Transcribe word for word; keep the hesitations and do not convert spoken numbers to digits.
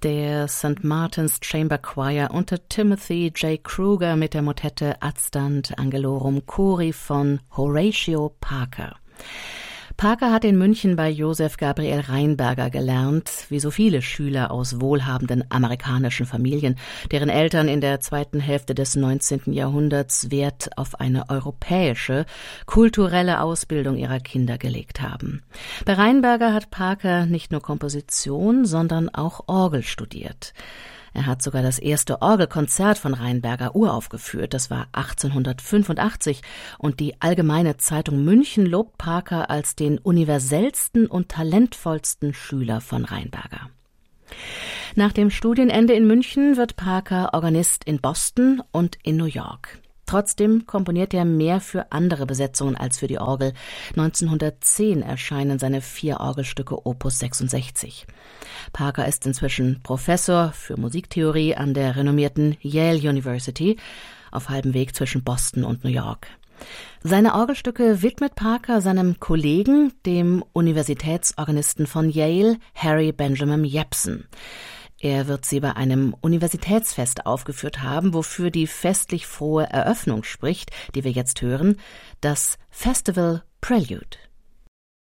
der Sankt Martin's Chamber Choir unter Timothy J. Kruger mit der Motette Adstand Angelorum Chori von Horatio Parker. Parker hat in München bei Josef Gabriel Rheinberger gelernt, wie so viele Schüler aus wohlhabenden amerikanischen Familien, deren Eltern in der zweiten Hälfte des neunzehnten Jahrhunderts Wert auf eine europäische, kulturelle Ausbildung ihrer Kinder gelegt haben. Bei Rheinberger hat Parker nicht nur Komposition, sondern auch Orgel studiert. Er hat sogar das erste Orgelkonzert von Rheinberger uraufgeführt. Das war achtzehnhundertfünfundachtzig und die Allgemeine Zeitung München lobt Parker als den universellsten und talentvollsten Schüler von Rheinberger. Nach dem Studienende in München wird Parker Organist in Boston und in New York. Trotzdem komponiert er mehr für andere Besetzungen als für die Orgel. neunzehnhundertzehn erscheinen seine vier Orgelstücke Opus sechsundsechzig. Parker ist inzwischen Professor für Musiktheorie an der renommierten Yale University, auf halbem Weg zwischen Boston und New York. Seine Orgelstücke widmet Parker seinem Kollegen, dem Universitätsorganisten von Yale, Harry Benjamin Jepsen. Er wird sie bei einem Universitätsfest aufgeführt haben, wofür die festlich frohe Eröffnung spricht, die wir jetzt hören, das Festival Prelude.